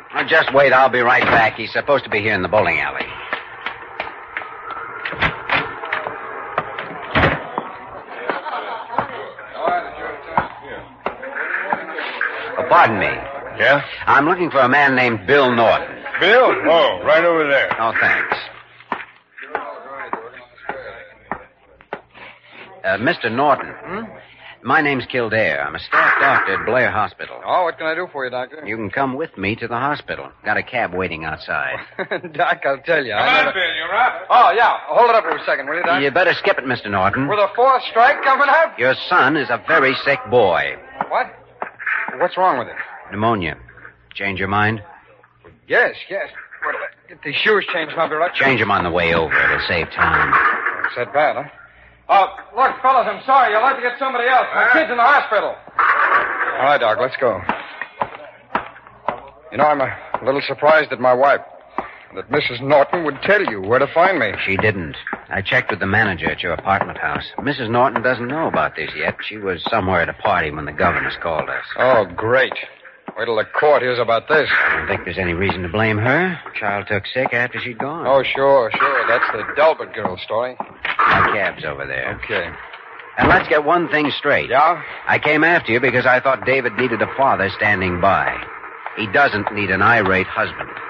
Oh, just wait. I'll be right back. He's supposed to be here in the bowling alley. Pardon me. Yeah? I'm looking for a man named Bill Norton. Bill? Oh, right over there. Oh, thanks. Mr. Norton. My name's Kildare. I'm a staff doctor at Blair Hospital. Oh, what can I do for you, Doctor? You can come with me to the hospital. Got a cab waiting outside. Doc, I'll tell you. Come on, Bill, you're up. Oh, yeah. Hold it up for a second, will you, Doc? You better skip it, Mr. Norton. With a fourth strike coming up? Your son is a very sick boy. What? What's wrong with him? Pneumonia. Change your mind? Yes. Wait a minute. Get these shoes changed, and I'll be right. Change them on the way over. It'll save time. It's that bad, huh? Oh, look, fellas, I'm sorry. You'll have to get somebody else. My kid's in the hospital. All right, Doc, let's go. You know, I'm a little surprised at my wife. That Mrs. Norton would tell you where to find me. She didn't. I checked with the manager at your apartment house. Mrs. Norton doesn't know about this yet. She was somewhere at a party when the governess called us. Oh, great. Wait till the court hears about this. I don't think there's any reason to blame her. Child took sick after she'd gone. Oh, sure. That's the Delbert girl story. My cab's over there. Okay. And let's get one thing straight. Yeah? I came after you because I thought David needed a father standing by. He doesn't need an irate husband.